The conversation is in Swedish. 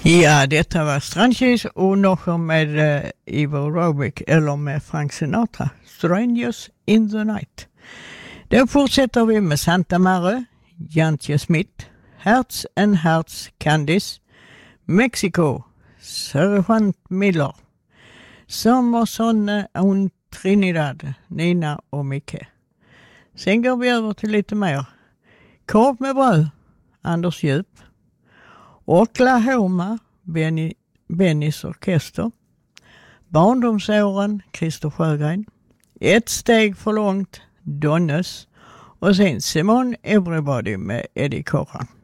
Ja, detta var Strandkis och något med Ivo Robic eller med Frank Sinatra. Strangers in the Night. Då fortsätter vi med Santa Mare, Jantje Smith, Herz and Hearts, Candice, Mexico, Sergeant Miller, Sommersonne och Trinidad, Nina och Micke. Sen går vi över till lite mer. Korv med bröd, Anders Djup. Oklahoma, Bennys orkester. Barndomsåren, Christer Sjögren. Ett steg för långt, Donnes. Och sen Simon Everybody med Eddie Corran.